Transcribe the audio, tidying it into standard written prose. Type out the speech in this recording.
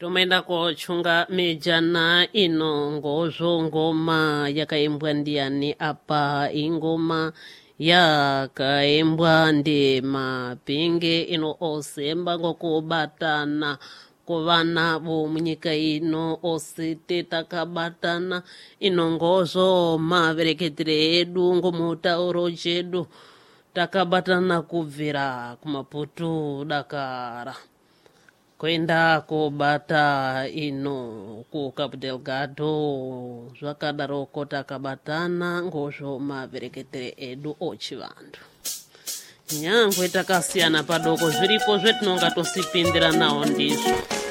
Tomaenda kochunga mijana ino ngozvo ngoma yakaimbwa ndiani apa ingoma yakaimbwa ndi Mapinge ino osemba ngokubatana kuvana vo munyika ino osite takabatana ino ngozvo mavereketere edu ngomutauro chedu takabatana kubvira kumaputu Dakara kuenda kobata ino ku Cabo Delgado zvakadaroko takabatana ngozvo mavereketere edu ochivantu nyangwe takasiyana padoko zviripo zvetinonga tosipindira nawo ndizvo.